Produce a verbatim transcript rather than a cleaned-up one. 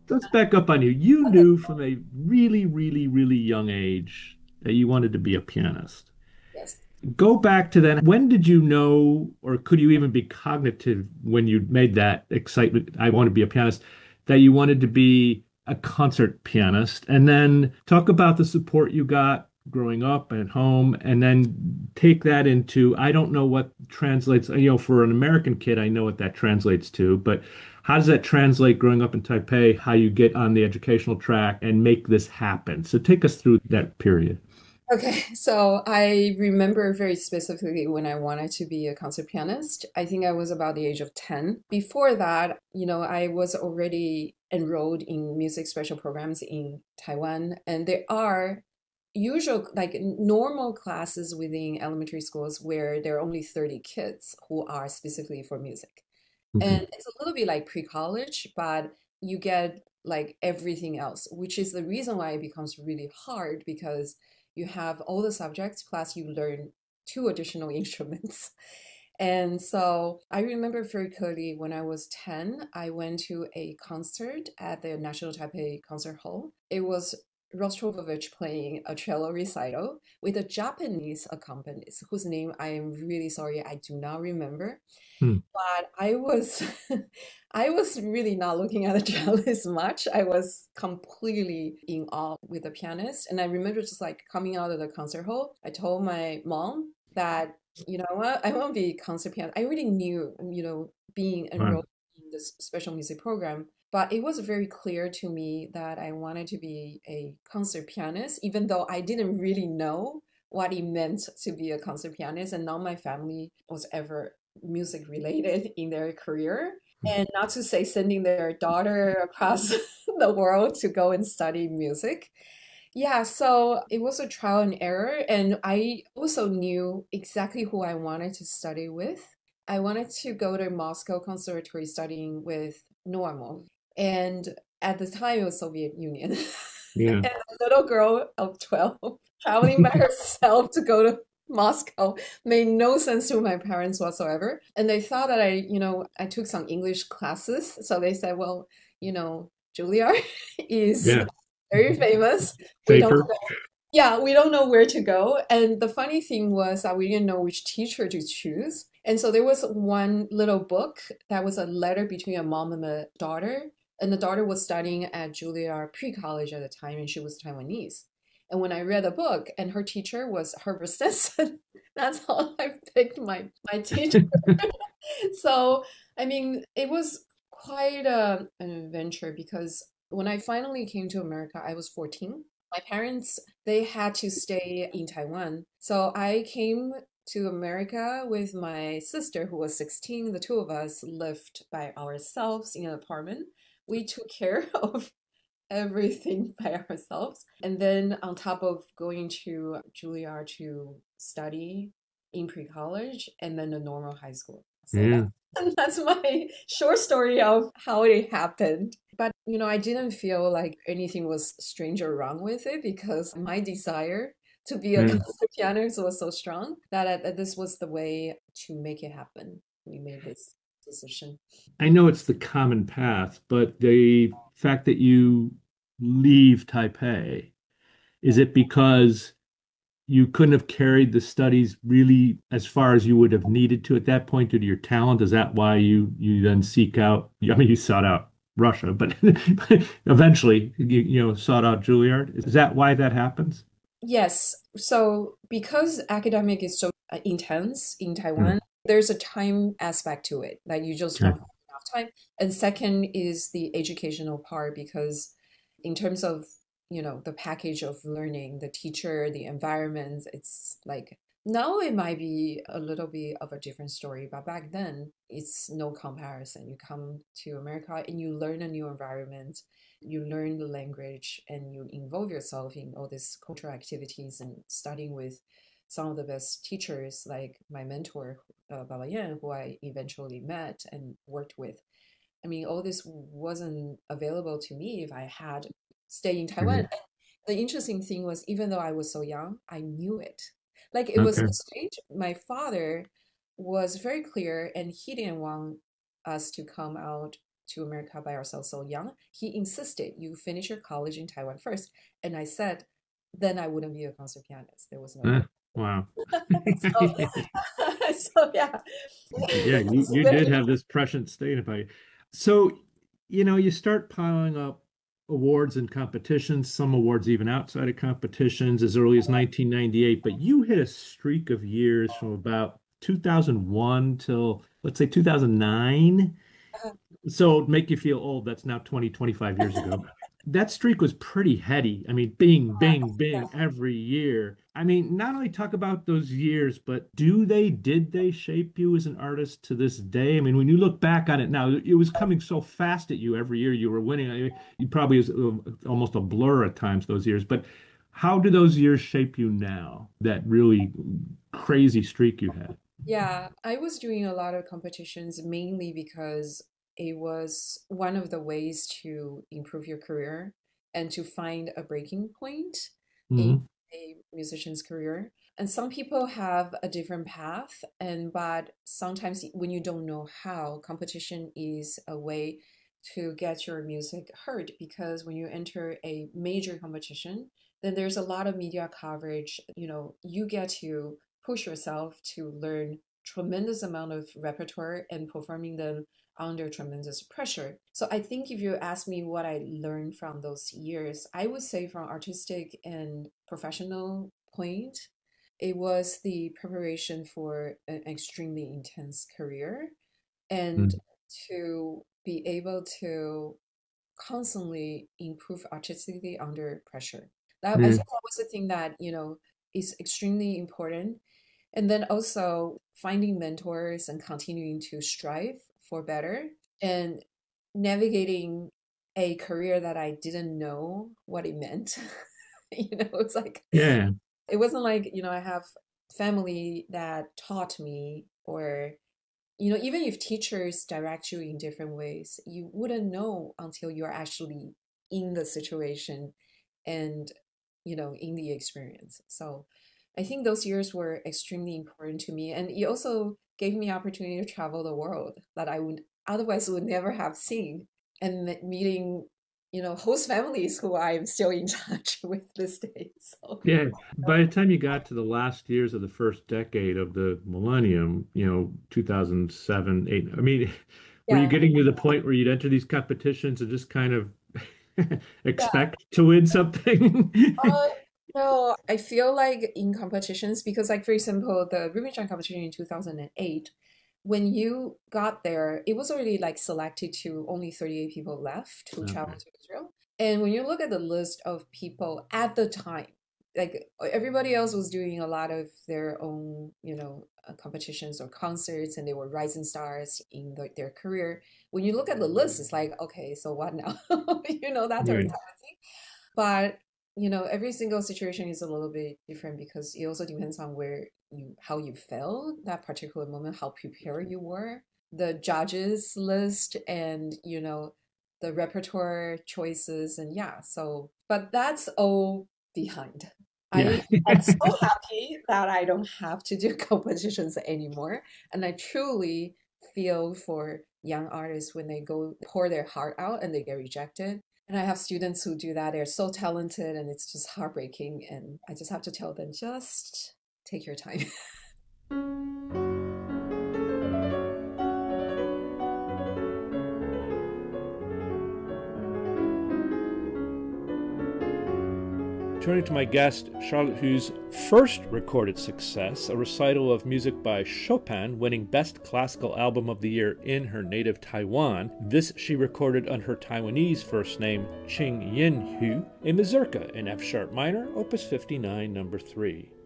let's back up on you. You Okay. knew from a really, really, really young age that you wanted to be a pianist. Yes. Go back to then. When did you know, or could you even be cognitive when you made that excitement, I want to be a pianist, that you wanted to be a concert pianist? And then talk about the support you got growing up and at home, and then take that into, I don't know what translates, you know, for an American kid, I know what that translates to, but how does that translate growing up in Taipei, how you get on the educational track and make this happen? So take us through that period. Okay, so I remember very specifically when I wanted to be a concert pianist. I think I was about the age of ten. Before that, you know, I was already enrolled in music special programs in Taiwan, and there are usual, like normal classes within elementary schools where there are only thirty kids who are specifically for music. Mhm. And it's a little bit like pre-college, but you get like everything else, which is the reason why it becomes really hard because you have all the subjects plus you learn two additional instruments. And so I remember very clearly when I was ten, I went to a concert at the National Taipei Concert Hall. It was Rostropovich playing a cello recital with a Japanese accompanist whose name I am really sorry I do not remember. Hmm. But I was I was really not looking at the cellist much. I was completely in awe with the pianist. And I remember just like coming out of the concert hall, I told my mom that, you know what, I want to be a concert pianist. I already knew, you know, being Wow. enrolled in this special music program, but it was very clear to me that I wanted to be a concert pianist, even though I didn't really know what it meant to be a concert pianist, and none of my family was ever music related in their career. And not to say sending their daughter across the world to go and study music. Yeah, so it was a trial and error. And I also knew exactly who I wanted to study with. I wanted to go to Moscow Conservatory studying with Normov. And at the time, it was Soviet Union. Yeah. And a little girl of twelve traveling by herself to go to Moscow made no sense to my parents whatsoever. And they thought that I, you know, I took some English classes. So they said, well, you know, Juilliard is Yeah. very famous. We don't Safer. know. Yeah, we don't know where to go. And the funny thing was that we didn't know which teacher to choose. And so there was one little book that was a letter between a mom and a daughter. And the daughter was studying at Juilliard pre-college at the time, and she was Taiwanese. And when I read the book, and her teacher was Herbert Stetson, that's how I picked my my teacher. So, I mean, it was quite a, an adventure because when I finally came to America, I was fourteen. My parents, they had to stay in Taiwan. So I came to America with my sister, who was sixteen. The two of us lived by ourselves in an apartment. We took care of everything by ourselves. And then on top of going to Juilliard to study in pre-college and then the normal high school. So Yeah. that's that's my short story of how it happened. But you know, I didn't feel like anything was strange or wrong with it because my desire to be a Yeah. concert pianist was so strong that, I, that this was the way to make it happen. We made this decision. I know it's the common path, but the fact that you leave Taipei, is it because you couldn't have carried the studies really as far as you would have needed to at that point due to your talent? Is that why you you then seek out, I mean, you sought out Russia, but eventually you, you know, sought out Juilliard. Is that why that happens? Yes. So because academic is so uh, intense in Hmm. Taiwan, there's a time aspect to it. Like you just don't Okay. have enough time. And second is the educational part because in terms of, you know, the package of learning, the teacher, the environment, it's like now it might be a little bit of a different story, but back then it's no comparison. You come to America and you learn a new environment, you learn the language and you involve yourself in all these cultural activities and studying with some of the best teachers like my mentor uh, Baba Yan, who I eventually met and worked with. I mean, all this wasn't available to me if I had stayed in Taiwan. Mhm. And the interesting thing was, even though I was so young, I knew it. Like it was Okay. a stage. My father was very clear, and he didn't want us to come out to America by ourselves so young. He insisted you finish your college in Taiwan first. And I said, then I wouldn't be a concert pianist. There was no Uh, way. wow. so, so yeah. Yeah, you, It's you did very- have this prescient state about you. So, you know, you start piling up awards and competitions, some awards even outside of competitions as early as nineteen ninety-eight, but you hit a streak of years from about two thousand one till, let's say, two thousand nine. So make you feel old. That's now twenty, twenty-five years ago. That streak was pretty heady. I mean, bing, bing, bing yeah. every year. I mean, not only talk about those years, but do they, did they shape you as an artist to this day? I mean, when you look back on it now, it was coming so fast at you every year you were winning. I mean, you probably was uh, almost a blur at times those years. But how do those years shape you now? That really crazy streak you had. Yeah, I was doing a lot of competitions mainly because it was one of the ways to improve your career and to find a breaking point in Hmm. a musician's career. And some people have a different path, and but sometimes when you don't know how, competition is a way to get your music heard because when you enter a major competition, then there's a lot of media coverage. You know, you get to push yourself to learn tremendous amount of repertoire and performing them under tremendous pressure. So I think if you ask me what I learned from those years, I would say from artistic and professional point, it was the preparation for an extremely intense career and to be able to constantly improve artistically under pressure. That I think Mm. that was the thing that, you know, is extremely important. And then also finding mentors and continuing to strive for better and navigating a career that I didn't know what it meant. You know, it's like Yeah. it wasn't like, you know, I have family that taught me or you know, even if teachers direct you in different ways, you wouldn't know until you're actually in the situation and, you know, in the experience. So I think those years were extremely important to me. And it also gave me opportunity to travel the world that I would otherwise would never have seen and meeting, you know, host families who I am still in touch with this day. So Yeah, by the time you got to the last years of the first decade of the millennium, you know, two thousand seven, eight, I mean, were you yeah. getting to the point where you'd enter these competitions and just kind of Yeah. expect to win something? Uh, no, I feel like in competitions, because like for example, the Rubinstein competition in two thousand eight, when you got there, it was already like selected to only thirty-eight people left to travel Okay. to Israel. And when you look at the list of people at the time, like everybody else was doing a lot of their own, you know, uh, competitions or concerts, and they were rising stars in the, their career. When you look at the list, it's like, okay, so what now? You know, that type of Right. thing. But you know, every single situation is a little bit different because it also depends on where you, how you felt that particular moment, how prepared you were, the judges list, and you know, the repertoire choices, and yeah. So, but that's all behind. Yeah. I am so happy that I don't have to do competitions anymore, and I truly feel for young artists when they go pour their heart out and they get rejected. And I have students who do that. They're so talented and it's just heartbreaking. And I just have to tell them, just take your time. Turning to my guest, Charlotte Hu's first recorded success, a recital of music by Chopin, winning Best Classical Album of the Year in her native Taiwan. This she recorded under her Taiwanese first name, Ching Yin Hu, a mazurka in F sharp minor, opus fifty-nine, number three.